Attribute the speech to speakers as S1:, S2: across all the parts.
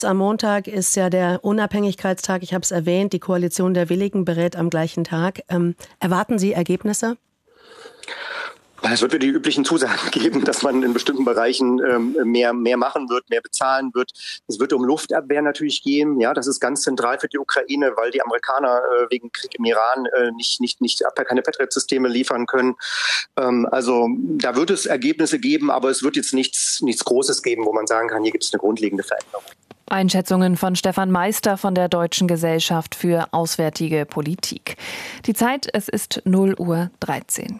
S1: Am Montag ist ja der Unabhängigkeitstag, ich habe es erwähnt, die Koalition der Willigen berät am gleichen Tag. Erwarten Sie Ergebnisse?
S2: Es wird wieder die üblichen Zusagen geben, dass man in bestimmten Bereichen mehr machen wird, mehr bezahlen wird. Es wird um Luftabwehr natürlich gehen. Ja, das ist ganz zentral für die Ukraine, weil die Amerikaner wegen Krieg im Iran keine Patriot-Systeme liefern können. Also da wird es Ergebnisse geben, aber es wird jetzt nichts Großes geben, wo man sagen kann, hier gibt es eine grundlegende Veränderung.
S3: Einschätzungen von Stefan Meister von der Deutschen Gesellschaft für Auswärtige Politik. Die Zeit, es ist 0:13 Uhr.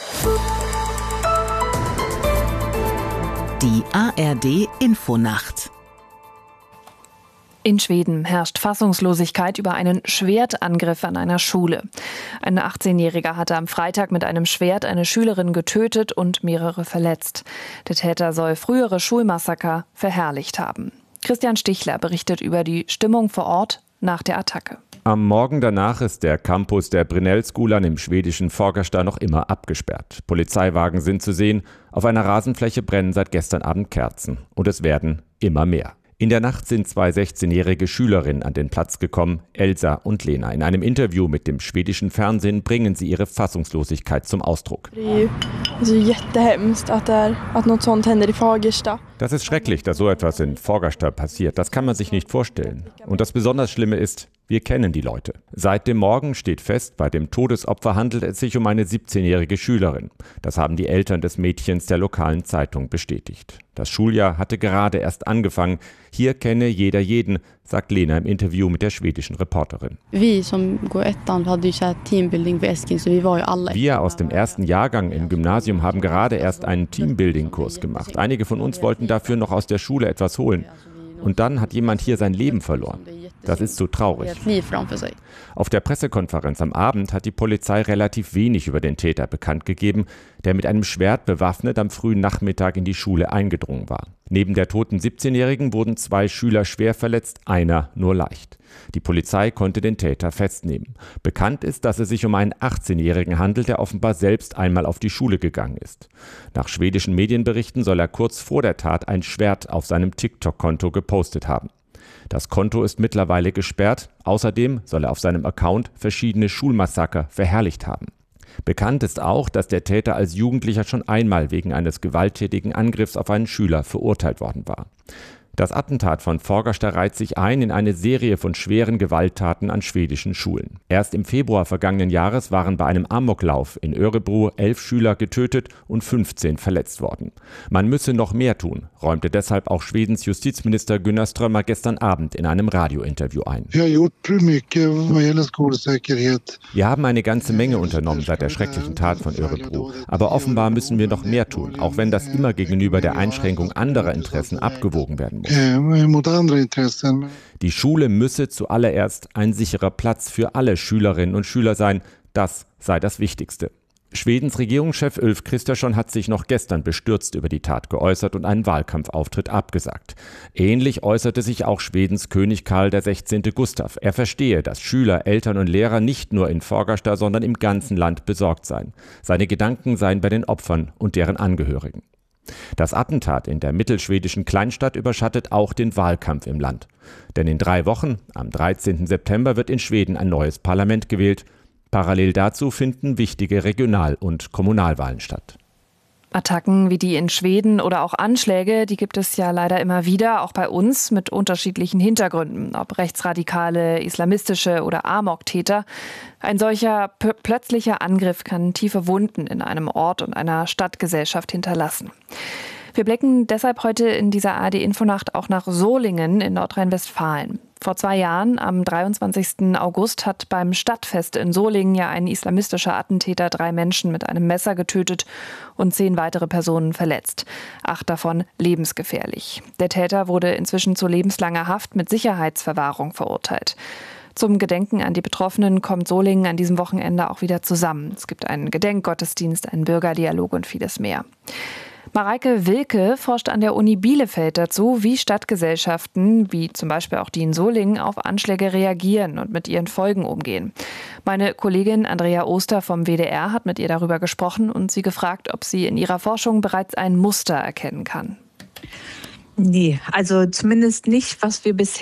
S4: Die ARD-Infonacht.
S3: In Schweden herrscht Fassungslosigkeit über einen Schwertangriff an einer Schule. Ein 18-Jähriger hatte am Freitag mit einem Schwert eine Schülerin getötet und mehrere verletzt. Der Täter soll frühere Schulmassaker verherrlicht haben. Christian Stichler berichtet über die Stimmung vor Ort nach der Attacke.
S5: Am Morgen danach ist der Campus der Brynässkolan im schwedischen Fagersta noch immer abgesperrt. Polizeiwagen sind zu sehen. Auf einer Rasenfläche brennen seit gestern Abend Kerzen. Und es werden immer mehr. In der Nacht sind 2 16-jährige Schülerinnen an den Platz gekommen, Elsa und Lena. In einem Interview mit dem schwedischen Fernsehen bringen sie ihre Fassungslosigkeit zum Ausdruck. Das ist schrecklich, dass so etwas in Fagersta passiert. Das kann man sich nicht vorstellen. Und das besonders Schlimme ist, wir kennen die Leute. Seit dem Morgen steht fest, bei dem Todesopfer handelt es sich um eine 17-jährige Schülerin. Das haben die Eltern des Mädchens der lokalen Zeitung bestätigt. Das Schuljahr hatte gerade erst angefangen. Hier kenne jeder jeden, sagt Lena im Interview mit der schwedischen Reporterin. Wir aus dem ersten Jahrgang im Gymnasium haben gerade erst einen Teambuilding-Kurs gemacht. Einige von uns wollten dafür noch aus der Schule etwas holen. Und dann hat jemand hier sein Leben verloren. Das ist so traurig. Auf der Pressekonferenz am Abend hat die Polizei relativ wenig über den Täter bekannt gegeben, der mit einem Schwert bewaffnet am frühen Nachmittag in die Schule eingedrungen war. Neben der toten 17-Jährigen wurden 2 Schüler schwer verletzt, einer nur leicht. Die Polizei konnte den Täter festnehmen. Bekannt ist, dass es sich um einen 18-Jährigen handelt, der offenbar selbst einmal auf die Schule gegangen ist. Nach schwedischen Medienberichten soll er kurz vor der Tat ein Schwert auf seinem TikTok-Konto gepostet haben. Das Konto ist mittlerweile gesperrt. Außerdem soll er auf seinem Account verschiedene Schulmassaker verherrlicht haben. Bekannt ist auch, dass der Täter als Jugendlicher schon einmal wegen eines gewalttätigen Angriffs auf einen Schüler verurteilt worden war. Das Attentat von Fagersta reiht sich ein in eine Serie von schweren Gewalttaten an schwedischen Schulen. Erst im Februar vergangenen Jahres waren bei einem Amoklauf in Örebro 11 Schüler getötet und 15 verletzt worden. Man müsse noch mehr tun, räumte deshalb auch Schwedens Justizminister Gunnar Strömmer gestern Abend in einem Radiointerview ein. Wir haben eine ganze Menge unternommen seit der schrecklichen Tat von Örebro. Aber offenbar müssen wir noch mehr tun, auch wenn das immer gegenüber der Einschränkung anderer Interessen abgewogen werden muss. Die Schule müsse zuallererst ein sicherer Platz für alle Schülerinnen und Schüler sein. Das sei das Wichtigste. Schwedens Regierungschef Ulf Kristersson hat sich noch gestern bestürzt über die Tat geäußert und einen Wahlkampfauftritt abgesagt. Ähnlich äußerte sich auch Schwedens König Karl XVI. Gustav. Er verstehe, dass Schüler, Eltern und Lehrer nicht nur in Fagersta, sondern im ganzen Land besorgt seien. Seine Gedanken seien bei den Opfern und deren Angehörigen. Das Attentat in der mittelschwedischen Kleinstadt überschattet auch den Wahlkampf im Land. Denn in 3 Wochen, am 13. September, wird in Schweden ein neues Parlament gewählt. Parallel dazu finden wichtige Regional- und Kommunalwahlen statt.
S3: Attacken wie die in Schweden oder auch Anschläge, die gibt es ja leider immer wieder, auch bei uns, mit unterschiedlichen Hintergründen, ob rechtsradikale, islamistische oder Amok-Täter. Ein solcher plötzlicher Angriff kann tiefe Wunden in einem Ort und einer Stadtgesellschaft hinterlassen. Wir blicken deshalb heute in dieser ARD-Infonacht auch nach Solingen in Nordrhein-Westfalen. Vor 2 Jahren, am 23. August, hat beim Stadtfest in Solingen ja ein islamistischer Attentäter 3 Menschen mit einem Messer getötet und 10 weitere Personen verletzt. 8 davon lebensgefährlich. Der Täter wurde inzwischen zu lebenslanger Haft mit Sicherheitsverwahrung verurteilt. Zum Gedenken an die Betroffenen kommt Solingen an diesem Wochenende auch wieder zusammen. Es gibt einen Gedenkgottesdienst, einen Bürgerdialog und vieles mehr. Mareike Wilke forscht an der Uni Bielefeld dazu, wie Stadtgesellschaften, wie zum Beispiel auch die in Solingen, auf Anschläge reagieren und mit ihren Folgen umgehen. Meine Kollegin Andrea Oster vom WDR hat mit ihr darüber gesprochen und sie gefragt, ob sie in ihrer Forschung bereits ein Muster erkennen kann.
S6: Nee, also zumindest nicht, was wir bisher